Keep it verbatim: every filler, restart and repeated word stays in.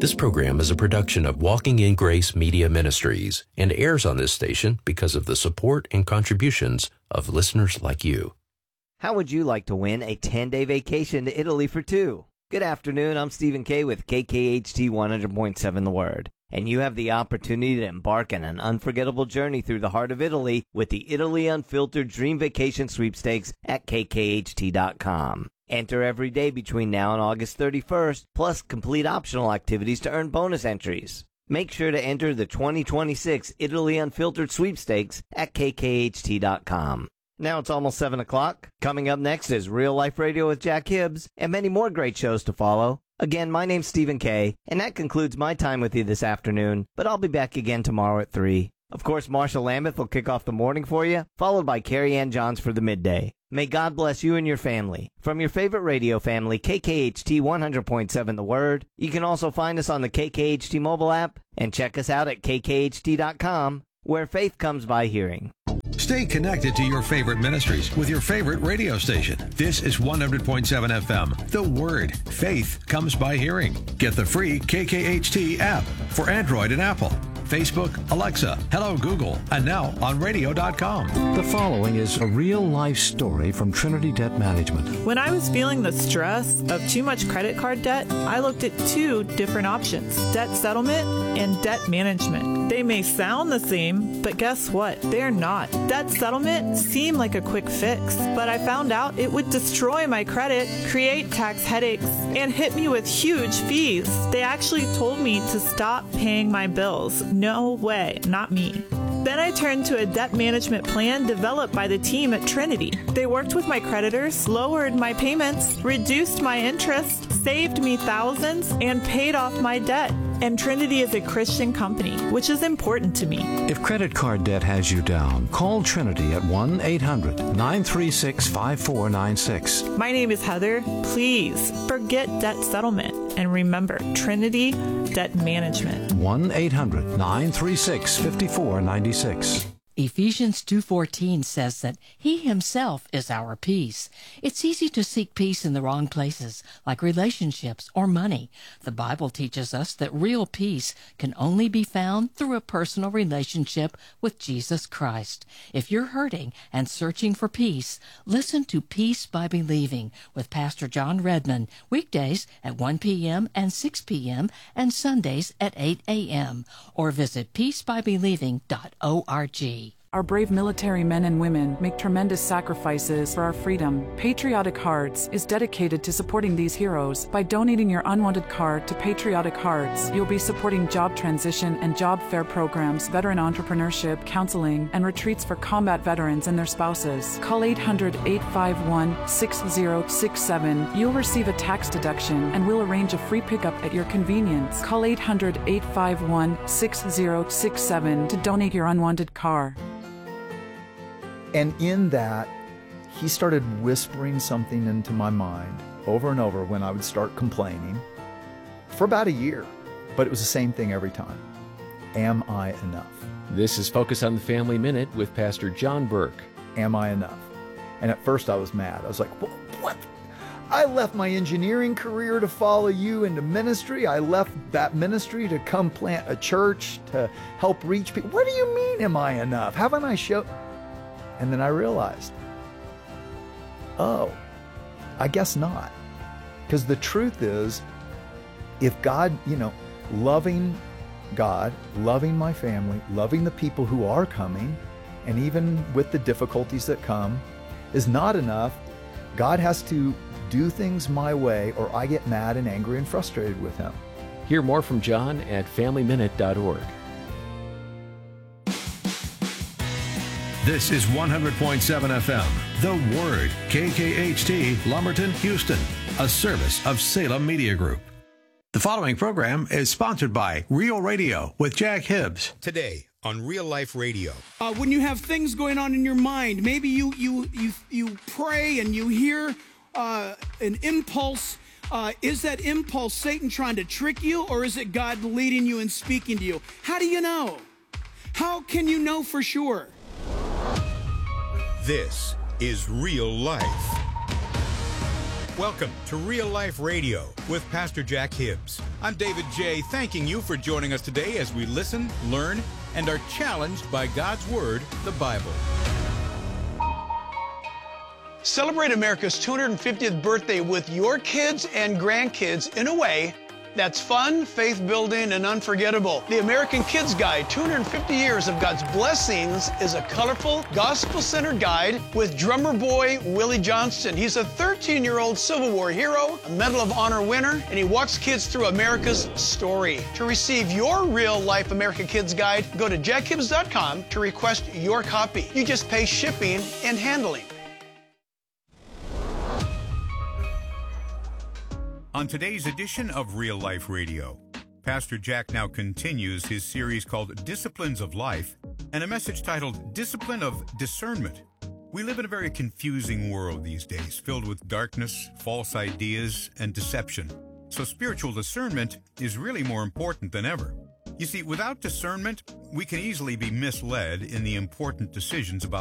This program is a production of Walking in Grace Media Ministries and airs on this station because of the support and contributions of listeners like you. How would you like to win a ten-day vacation to Italy for two? Good afternoon, I'm Stephen K. with K K H T one hundred point seven The Word, and you have the opportunity to embark on an unforgettable journey through the heart of Italy with the Italy Unfiltered Dream Vacation Sweepstakes at K K H T dot com. Enter every day between now and August thirty-first, plus complete optional activities to earn bonus entries. Make sure to enter the twenty twenty-six Italy Unfiltered Sweepstakes at K K H T dot com. Now it's almost seven o'clock. Coming up next is Real Life Radio with Jack Hibbs, and many more great shows to follow. Again, my name's Stephen K., and that concludes my time with you this afternoon, but I'll be back again tomorrow at three. Of course, Marsha Lambeth will kick off the morning for you, followed by Carrie Ann Johns for the midday. May God bless you and your family. From your favorite radio family, K K H T one hundred point seven The Word. You can also find us on the K K H T mobile app and check us out at K K H T dot com, where faith comes by hearing. Stay connected to your favorite ministries with your favorite radio station. This is one hundred point seven F M. The Word. Faith comes by hearing. Get the free K K H T app for Android and Apple. Facebook, Alexa, Hello Google, and now on radio dot com. The following is a real-life story from Trinity Debt Management. When I was feeling the stress of too much credit card debt, I looked at two different options, debt settlement and debt management. They may sound the same, but guess what? They're not. Debt settlement seemed like a quick fix, but I found out it would destroy my credit, create tax headaches, and hit me with huge fees. They actually told me to stop paying my bills. No way, not me. Then I turned to a debt management plan developed by the team at Trinity. They worked with my creditors, lowered my payments, reduced my interest, saved me thousands, and paid off my debt. And Trinity is a Christian company, which is important to me. If credit card debt has you down, call Trinity at one eight hundred nine three six five four nine six. My name is Heather. Please forget debt settlement and remember Trinity Debt Management. one eight hundred nine three six five four nine six. Ephesians two fourteen says that He Himself is our peace. It's easy to seek peace in the wrong places, like relationships or money. The Bible teaches us that real peace can only be found through a personal relationship with Jesus Christ. If you're hurting and searching for peace, listen to Peace by Believing with Pastor John Redmond, weekdays at one p.m. and six p.m. and Sundays at eight a.m. or visit peace by believing dot org. Our brave military men and women make tremendous sacrifices for our freedom. Patriotic Hearts is dedicated to supporting these heroes. By donating your unwanted card to Patriotic Hearts, you'll be supporting job transition and job fair programs, veteran entrepreneurship, counseling, and retreats for combat veterans and their spouses. Call eight hundred eight five one six zero six seven. You'll receive a tax deduction, and we'll arrange a free pickup at your convenience. Call eight hundred eight five one six zero six seven to donate your unwanted car. And in that, he started whispering something into my mind over and over when I would start complaining for about a year. But it was the same thing every time. Am I enough? This is Focus on the Family Minute with Pastor John Burke. Am I enough? And at first I was mad. I was like, what? I left my engineering career to follow you into ministry. I left that ministry to come plant a church to help reach people. What do you mean, am I enough? Haven't I shown... And then I realized, oh, I guess not. Because the truth is, if God, you know, loving God, loving my family, loving the people who are coming, and even with the difficulties that come, is not enough, God has to do things my way or I get mad and angry and frustrated with Him. Hear more from John at family minute dot org. This is one hundred point seven F M, The Word, K K H T, Lumberton, Houston, a service of Salem Media Group. The following program is sponsored by Real Radio with Jack Hibbs. Today on Real Life Radio. Uh, when you have things going on in your mind, maybe you you you you pray and you hear uh, an impulse. Uh, is that impulse Satan trying to trick you, or is it God leading you and speaking to you? How do you know? How can you know for sure? This is Real Life. Welcome to Real Life Radio with Pastor Jack Hibbs. I'm David J., thanking you for joining us today as we listen, learn, and are challenged by God's Word, the Bible. Celebrate America's two hundred fiftieth birthday with your kids and grandkids in a way that's fun, faith-building, and unforgettable. The American Kids Guide, two hundred fifty years of God's Blessings, is a colorful, gospel-centered guide with drummer boy Willie Johnston. He's a thirteen-year-old Civil War hero, a Medal of Honor winner, and he walks kids through America's story. To receive your real-life American Kids Guide, go to jack hibbs dot com to request your copy. You just pay shipping and handling. On today's edition of Real Life Radio, Pastor Jack now continues his series called Disciplines of Life and a message titled Discipline of Discernment. We live in a very confusing world these days, filled with darkness, false ideas, and deception. So spiritual discernment is really more important than ever. You see, without discernment, we can easily be misled in the important decisions about